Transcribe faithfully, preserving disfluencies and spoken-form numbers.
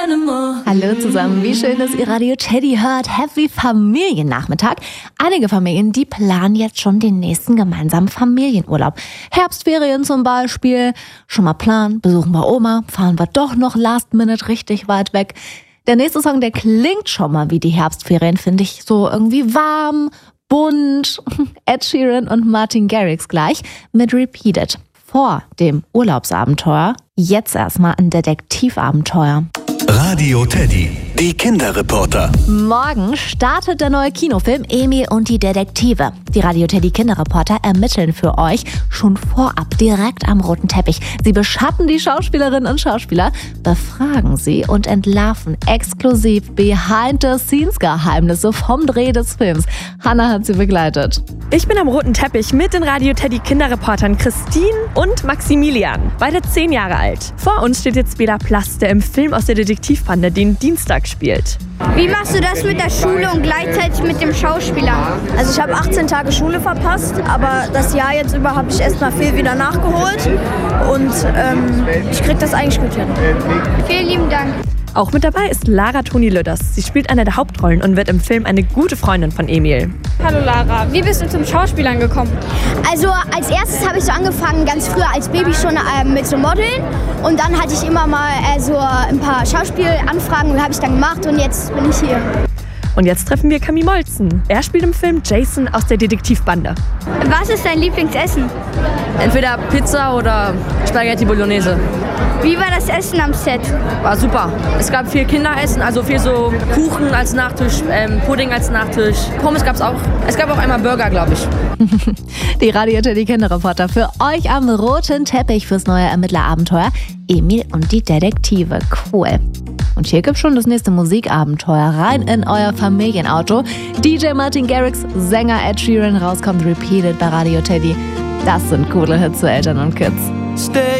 Hallo zusammen, wie schön, dass ihr Radio Teddy hört. Happy Familiennachmittag. Einige Familien, die planen jetzt schon den nächsten gemeinsamen Familienurlaub. Herbstferien zum Beispiel. Schon mal planen, besuchen wir Oma, fahren wir doch noch last minute richtig weit weg. Der nächste Song, der klingt schon mal wie die Herbstferien, finde ich so irgendwie warm, bunt. Ed Sheeran und Martin Garrix gleich mit Repeated. Vor dem Urlaubsabenteuer, jetzt erstmal ein Detektivabenteuer. Radio Teddy, die Kinderreporter. Morgen startet der neue Kinofilm Emil und die Detektive. Die Radio Teddy Kinderreporter ermitteln für euch schon vorab direkt am roten Teppich. Sie beschatten die Schauspielerinnen und Schauspieler, befragen sie und entlarven exklusiv Behind-the-Scenes-Geheimnisse vom Dreh des Films. Hannah hat sie begleitet. Ich bin am roten Teppich mit den Radio Teddy Kinderreportern Christine und Maximilian, beide zehn Jahre alt. Vor uns steht jetzt Bela Plass, der im Film aus der Detektivbande den Dienstag spielt. Wie machst du das mit der Schule und gleichzeitig mit dem Schauspieler? Also ich habe achtzehn Tage Schule verpasst, aber das Jahr jetzt über habe ich erstmal viel wieder nachgeholt und ähm, ich krieg das eigentlich gut hin. Vielen lieben Dank. Auch mit dabei ist Lara Toni-Lüders. Sie spielt eine der Hauptrollen und wird im Film eine gute Freundin von Emil. Hallo Lara, wie bist du zum Schauspielern gekommen? Also als erstes habe ich so angefangen, ganz früher als Baby schon äh, mit so Modeln. Und dann hatte ich immer mal äh, so ein paar Schauspielanfragen und habe ich dann gemacht und jetzt bin ich hier. Und jetzt treffen wir Camille Molzen. Er spielt im Film Jason aus der Detektivbande. Was ist dein Lieblingsessen? Entweder Pizza oder Spaghetti Bolognese. Wie war das Essen am Set? War super. Es gab viel Kinderessen, also viel so Kuchen als Nachtisch, ähm, Pudding als Nachtisch. Pommes gab es auch. Es gab auch einmal Burger, glaube ich. Die Radio Teddy Kinderreporter für euch am roten Teppich fürs neue Ermittlerabenteuer Emil und die Detektive. Cool. Und hier gibt's schon das nächste Musikabenteuer rein in euer Familienauto. D J Martin Garrix, Sänger Ed Sheeran, rauskommt Repeated bei Radio Teddy. Das sind coole Hits für Eltern und Kids. Stay